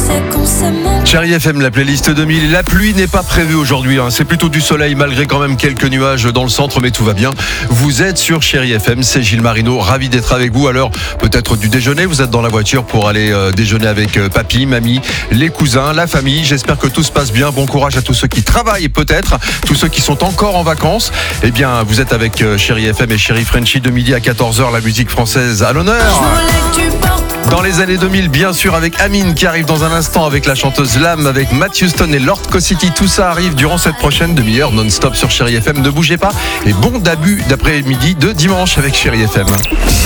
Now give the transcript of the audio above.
Chérie FM, la playlist 2000. La pluie n'est pas prévue aujourd'hui, C'est plutôt du soleil malgré quand même quelques nuages dans le centre, mais tout va bien. Vous êtes sur Chérie FM, c'est Gilles Marino, ravi d'être avec vous. Alors peut-être du déjeuner, vous êtes dans la voiture pour aller déjeuner avec papy, mamie, les cousins, la famille. J'espère que tout se passe bien. Bon courage à tous ceux qui travaillent peut-être, tous ceux qui sont encore en vacances. Eh bien, vous êtes avec Chérie FM et Chérie Frenchie de midi à 14h, la musique française à l'honneur. Dans les années 2000, bien sûr, avec Amine qui arrive dans un instant, avec la chanteuse Lam, avec Matt Houston et Lord City. Tout ça arrive durant cette prochaine demi-heure non-stop sur Chérie FM. Ne bougez pas et bon début d'après-midi de dimanche avec Chérie FM.